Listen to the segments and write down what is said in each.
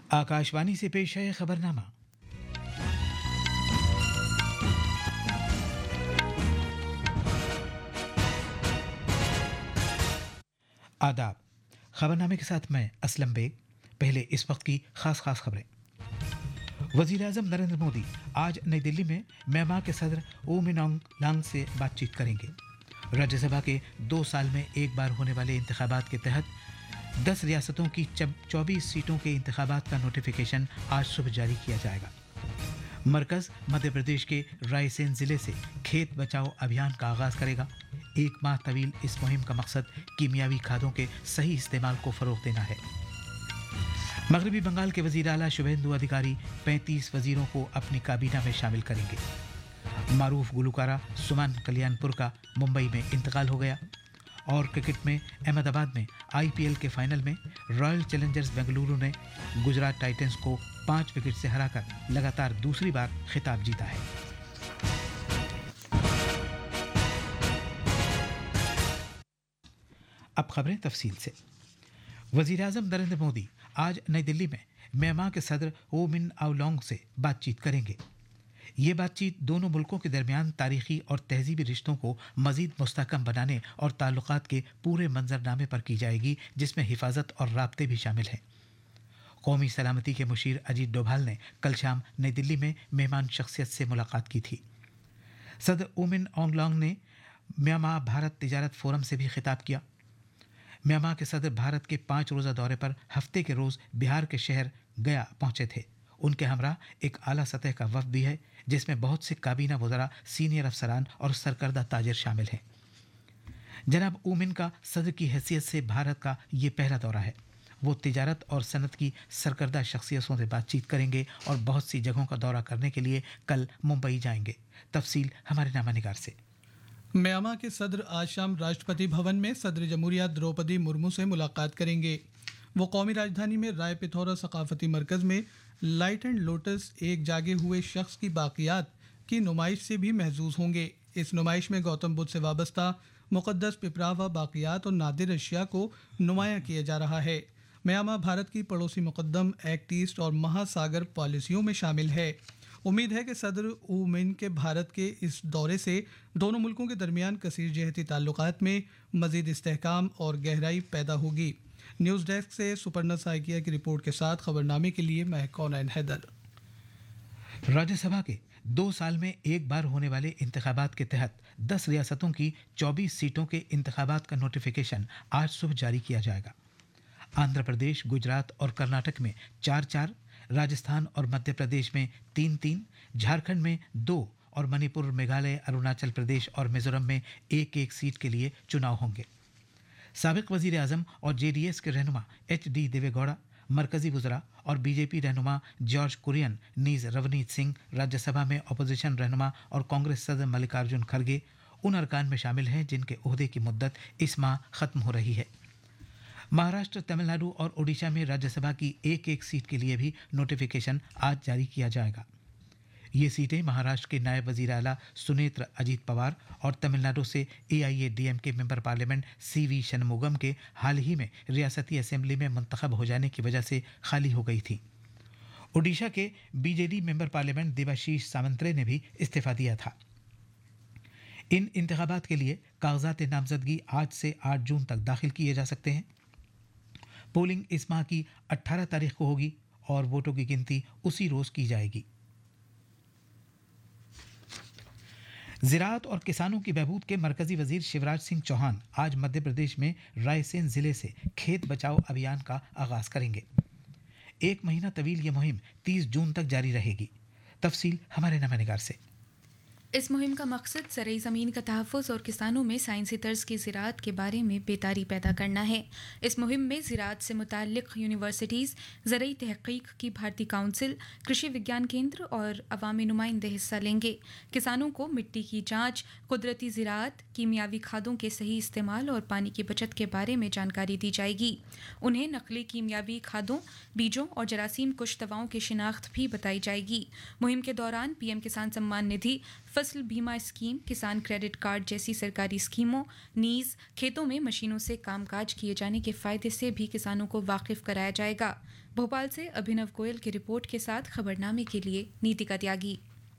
आकाशवाणी से पेश है खबरनामा। आदाब। खबरनामे के साथ मैं असलम बेग। पहले इस वक्त की खास खबरें। वजीर आजम नरेंद्र मोदी आज नई दिल्ली में म्यांमार के सदर ऊ मिन ऑंग लांग से बातचीत करेंगे। राज्यसभा के 2 साल में एक बार होने वाले इंतखाबात के तहत 10 रियासतों की 24 सीटों के इंतखाबात का नोटिफिकेशन आज सुबह जारी किया जाएगा। मरकज मध्य प्रदेश के रायसेन जिले से खेत बचाओ अभियान का आगाज करेगा। 1 माह तवील इस मुहिम का मकसद कीमियावी खादों के सही इस्तेमाल को फरोग देना है। मगरबी बंगाल के वजीर आला शुभेंदु अधिकारी 35 वजीरों को अपनी काबीना में शामिल करेंगे। मारूफ गुलकारा सुमन कल्याणपुर का मुंबई में इंतकाल हो गया। और क्रिकेट में अहमदाबाद में आईपीएल के फाइनल में रॉयल चैलेंजर्स बेंगलुरु ने गुजरात टाइटंस को 5 विकेट से हराकर लगातार दूसरी बार खिताब जीता है। अब खबरें तफसील से। वजीर आजम नरेंद्र मोदी आज नई दिल्ली में म्यांमार के सदर ऊ मिन ऑंग लांग से बातचीत करेंगे। ये बातचीत दोनों मुल्कों के दरमियान तारीखी और तहजीबी रिश्तों को मजीद मुस्तहकम बनाने और ताल्लुकात के पूरे मंजरनामे पर की जाएगी, जिसमें हिफाजत और राब्ते भी शामिल हैं। कौमी सलामती के मुशीर अजीत डोभाल ने कल शाम नई दिल्ली में मेहमान शख्सियत से मुलाकात की थी। सदर ऊ मिन ऑंग लांग ने म्यांमार भारत तिजारत फोरम से भी खिताब किया। म्यांमार के सदर भारत के 5 रोज़ा दौरे पर हफ्ते के रोज़ बिहार के शहर गया पहुंचे थे। उनके हमरा एक आला सतह का वफ़द भी है, जिसमें बहुत से काबीना वज़रा, सीनियर अफसरान और सरकर्दा ताजिर शामिल हैं। जनाब ऊ मिन का सदर की हैसियत से भारत का ये पहला दौरा है। वो तिजारत और सनत की सरकर्दा शख्सियतों से बातचीत करेंगे और बहुत सी जगहों का दौरा करने के लिए कल मुंबई जाएंगे। तफसील हमारे नामानिगार से। म्यांमार के सदर आज शाम राष्ट्रपति भवन में सदर जमहूरिया द्रौपदी मुर्मू से मुलाकात करेंगे। वो कौमी राजधानी में राय पिथौरा सकाफती मरकज़ में लाइट एंड लोटस एक जागे हुए शख्स की बाकियात की नुमाइश से भी महजूज होंगे। इस नुमाइश में गौतम बुद्ध से वाबस्ता मुक़द्दस पिपरावा बाकियात और नादिर अशिया को नुमायाँ किया जा रहा है। म्यांमार भारत की पड़ोसी मुक़द्दम, एक्ट ईस्ट और महासागर पॉलिसियों में शामिल है। उम्मीद है कि सदर ऊ मिन के भारत के इस दौरे से दोनों मुल्कों के दरमियान कसीर जहती ताल्लुकात में मज़ीद इस्तेहकाम और गहराई पैदा होगी। न्यूज़ डेस्क से सुपर्णा साइकिया की रिपोर्ट के साथ खबरनामे के लिए मैं कौनैन हैदर। राज्यसभा के 2 साल में एक बार होने वाले इंतखाबात के तहत 10 रियासतों की 24 सीटों के इंतखाबात का नोटिफिकेशन आज सुबह जारी किया जाएगा। आंध्र प्रदेश, गुजरात और कर्नाटक में 4-4, राजस्थान और मध्य प्रदेश में 3-3, झारखंड में 2 और मणिपुर, मेघालय, अरुणाचल प्रदेश और मिजोरम में 1-1 सीट के लिए चुनाव होंगे। साबिक वजीर आजम और जेडीएस के रहनुमा HD देवेगौड़ा, मरकजी वज़रा और बीजेपी रहनुमा जॉर्ज कुरियन नीज रवनीत सिंह, राज्यसभा में अपोजिशन रहनुमा और कांग्रेस सदर मल्लिकार्जुन खड़गे उन अरकान में शामिल हैं जिनके ओहदे की मुद्दत इस माह खत्म हो रही है। महाराष्ट्र, तमिलनाडु और ओडिशा में राज्यसभा की 1-1 सीट के लिए भी नोटिफिकेशन आज जारी किया जाएगा। ये सीटें महाराष्ट्र के नायब वजीर आला सुनेत्र अजीत पवार और तमिलनाडु से AIADMK member parliament CV Shanmugam के हाल ही में रियासती असेंबली में मुंतखब हो जाने की वजह से खाली हो गई थी। ओडिशा के BJD member parliament Debashish Samantray ने भी इस्तीफा दिया था। इन इंतखाबात के लिए कागजात नामजदगी आज से 8 जून तक दाखिल किए जा सकते हैं। पोलिंग इस माह की 18 तारीख को होगी और वोटों की गिनती उसी रोज की जाएगी। ज़राअत और किसानों की बहबूद के मरकजी वजीर शिवराज सिंह चौहान आज मध्य प्रदेश में रायसेन जिले से खेत बचाओ अभियान का आगाज करेंगे। 1 महीना तवील ये मुहिम 30 जून तक जारी रहेगी। तफसील हमारे नामानिगार से। इस मुहिम का मकसद ज़रई ज़मीन का तहफ़्फ़ुज़ और किसानों में साइंसी तर्ज की ज़राअत के बारे में बेदारी पैदा करना है। इस मुहिम में ज़राअत से मुताल्लिक़ यूनिवर्सिटीज़, ज़रई तहक़ीक़ की भारतीय काउंसिल, कृषि विज्ञान केंद्र और अवामी नुमाइंदे हिस्सा लेंगे। किसानों को मिट्टी की जाँच, कुदरती ज़राअत, कीमियावी खादों के सही इस्तेमाल और पानी की बचत के बारे में जानकारी दी जाएगी। उन्हें नकली कीमियावी खादों, बीजों और जरासीम कुश दवाओं की शिनाख्त भी बताई जाएगी। मुहिम के दौरान PM किसान सम्मान निधि, فصل بیمہ اسکیم، کسان کریڈٹ کارڈ جیسی سرکاری اسکیموں، نیز کھیتوں میں مشینوں سے کام کاج کیے جانے کے فائدے سے بھی کسانوں کو واقف کرایا جائے گا۔ بھوپال سے ابھینو گوئل کی رپورٹ کے ساتھ خبرنامے کے لیے نیتیکا تیاگی۔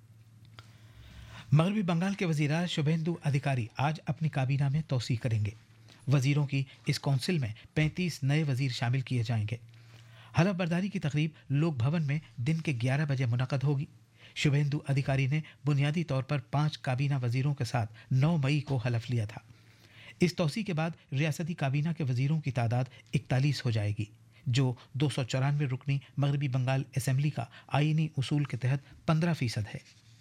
مغربی بنگال کے وزیر اعظم شبھیندو ادھیکاری آج اپنی کابینہ میں توسیع کریں گے۔ وزیروں کی اس کونسل میں 35 نئے وزیر شامل کیے جائیں گے۔ حلف برداری کی تقریب لوک بھون میں دن کے 11 بجے منعقد ہوگی۔ شبھیندو ادھیکاری نے بنیادی طور پر 5 کابینہ وزیروں کے ساتھ 9 مئی کو حلف لیا تھا۔ اس توسیع کے بعد ریاستی کابینہ کے وزیروں کی تعداد 41 ہو جائے گی، جو 294 رکنی مغربی بنگال اسمبلی کا آئینی اصول کے تحت 15% ہے۔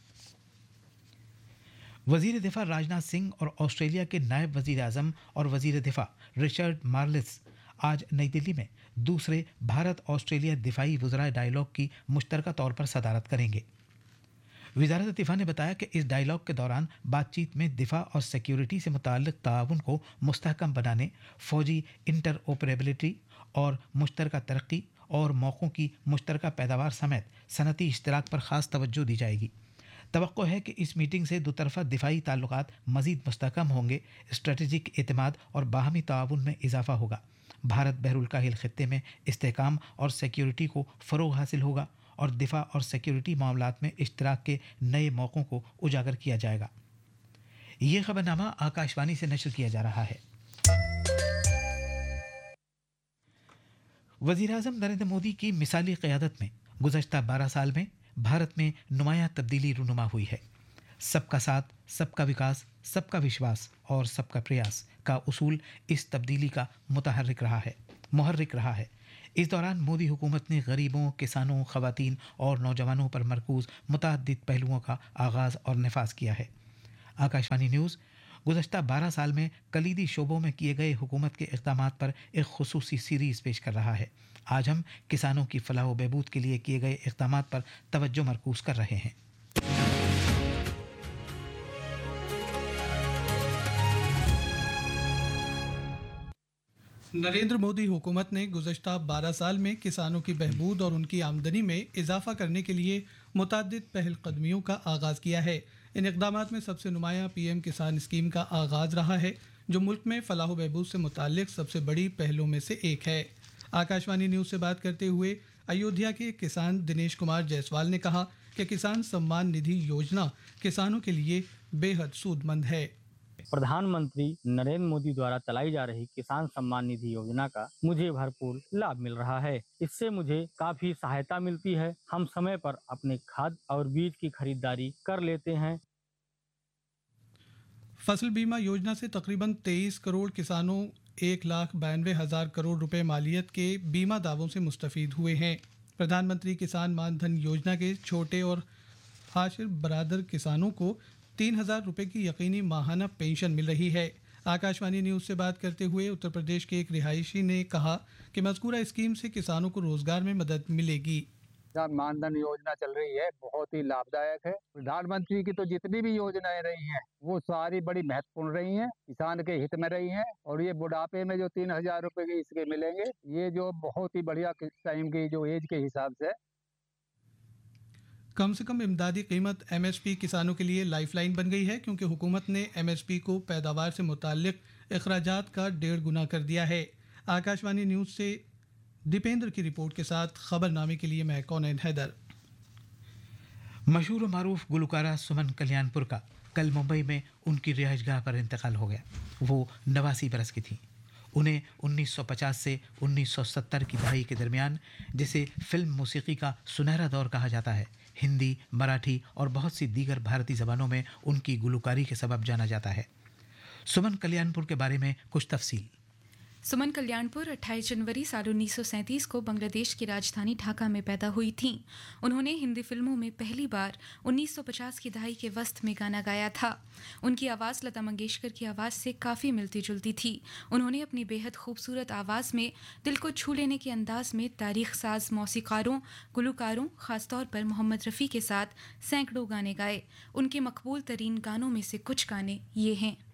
وزیر دفاع راجناتھ سنگھ اور آسٹریلیا کے نائب وزیر اعظم اور وزیر دفاع رچرڈ مارلس آج نئی دلی میں دوسرے بھارت آسٹریلیا دفاعی وزرائے ڈائیلاگ کی مشترکہ طور پر صدارت کریں گے۔ وزارت دفاع نے بتایا کہ اس ڈائیلاگ کے دوران بات چیت میں دفاع اور سیکیورٹی سے متعلق تعاون کو مستحکم بنانے، فوجی انٹر آپریبلٹی اور مشترکہ ترقی اور موقعوں کی مشترکہ پیداوار سمیت صنعتی اشتراک پر خاص توجہ دی جائے گی۔ توقع ہے کہ اس میٹنگ سے دو طرفہ دفاعی تعلقات مزید مستحکم ہوں گے، اسٹریٹجک اعتماد اور باہمی تعاون میں اضافہ ہوگا۔ بھارت بحر الکاہل خطے میں استحکام اور سیکیورٹی کو فروغ حاصل ہوگا اور دفاع اور سیکیورٹی معاملات میں اشتراک کے نئے موقعوں کو اجاگر کیا جائے گا۔ یہ خبرنامہ آکاشوانی سے نشر کیا جا رہا ہے۔ وزیر اعظم نریندر مودی کی مثالی قیادت میں گزشتہ 12 سال میں بھارت میں نمایاں تبدیلی رونما ہوئی ہے۔ سب کا ساتھ، سب کا وکاس، سب کا وشواس اور سب کا پریاس کا اصول اس تبدیلی کا محرک رہا ہے۔ اس دوران مودی حکومت نے غریبوں، کسانوں، خواتین اور نوجوانوں پر مرکوز متعدد پہلوؤں کا آغاز اور نفاذ کیا ہے۔ آکاشوانی نیوز گزشتہ 12 سال میں کلیدی شعبوں میں کیے گئے حکومت کے اقدامات پر ایک خصوصی سیریز پیش کر رہا ہے۔ آج ہم کسانوں کی فلاح و بہبود کے لیے کیے گئے اقدامات پر توجہ مرکوز کر رہے ہیں۔ نریندر مودی حکومت نے گزشتہ 12 سال میں کسانوں کی بہبود اور ان کی آمدنی میں اضافہ کرنے کے لیے متعدد پہل قدمیوں کا آغاز کیا ہے۔ ان اقدامات میں سب سے نمایاں پی ایم کسان اسکیم کا آغاز رہا ہے، جو ملک میں فلاح و بہبود سے متعلق سب سے بڑی پہلوں میں سے ایک ہے۔ آکاشوانی نیوز سے بات کرتے ہوئے ایودھیا کے کسان دنیش کمار جیسوال نے کہا کہ کسان سمان ندھی یوجنا کسانوں کے لیے بے حد سود مند ہے۔ پردھان منتری نریندر مودی دوارا چلائی جا رہی کسان سمان ندھی یوجنا کا مجھے بھرپور لابھ مل رہا ہے۔ اس سے مجھے کافی سہایتا ملتی ہے۔ ہم سمے پر اپنے کھاد اور بیج کی خریداری کر لیتے ہیں۔ فصل بیمہ یوجنا سے تقریباً 23 کروڑ کسانوں 1,92,000 کروڑ روپے مالیت کے بیمہ دعووں سے مستفید ہوئے ہیں۔ پردھان منتری کسان مان دھن یوجنا کے چھوٹے اور حاشر برادر کسانوں کو 3,000 روپے کی یقینی ماہانہ پینشن مل رہی ہے۔ آکاشوانی نیوز سے بات کرتے ہوئے اتر پردیش کے ایک رہائشی نے کہا کہ مذکورہ اسکیم سے کسانوں کو روزگار میں مدد ملے گی۔ کسان مان دھن یوجنا چل رہی ہے، بہت ہی لابھ دائک ہے۔ پردھان منتری کی تو جتنی بھی یوجنائیں رہی ہیں وہ ساری بڑی مہتوپورن رہی ہیں، کسان کے ہت میں رہی ہیں، اور یہ بڑھاپے میں جو 3,000 روپے کے اس کے ملیں گے، یہ جو بہت ہی بڑھیا ٹائم کی جو ایج کے حساب سے۔ کم سے کم امدادی قیمت ایم ایس پی کسانوں کے لیے لائف لائن بن گئی ہے، کیونکہ حکومت نے ایم ایس پی کو پیداوار سے متعلق اخراجات کا 1.5 گنا کر دیا ہے۔ آکاشوانی نیوز سے دیپیندر کی رپورٹ کے ساتھ خبرنامے کے لیے میں کونین حیدر۔ مشہور و معروف گلوکارہ سمن کلیان پور کا کل ممبئی میں ان کی رہائش گاہ پر انتقال ہو گیا۔ وہ 89 برس کی تھیں۔ انہیں 1950 سے 1970 کی دہائی کے درمیان، جسے فلم موسیقی کا سنہرا دور کہا جاتا ہے، ہندی، مراٹھی اور بہت سی دیگر بھارتی زبانوں میں ان کی گلوکاری کے سبب جانا جاتا ہے۔ سمن کلیان پور کے بارے میں کچھ تفصیل۔ سمن کلیان پور 28 جنوری سال 1937 کو بنگلہ دیش کی راجدھانی ڈھاکہ میں پیدا ہوئی تھیں۔ انہوں نے ہندی فلموں میں پہلی بار 1950 کی دہائی کے وسط میں گانا گایا تھا۔ ان کی آواز لتا منگیشکر کی آواز سے کافی ملتی جلتی تھی۔ انہوں نے اپنی بے حد خوبصورت آواز میں دل کو چھو لینے کے انداز میں تاریخ ساز موسیقاروں، گلوکاروں، خاص طور پر محمد رفیع کے ساتھ سینکڑوں گانے گائے۔ ان کے مقبول ترین گانوں میں سے کچھ گانے یہ ہیں۔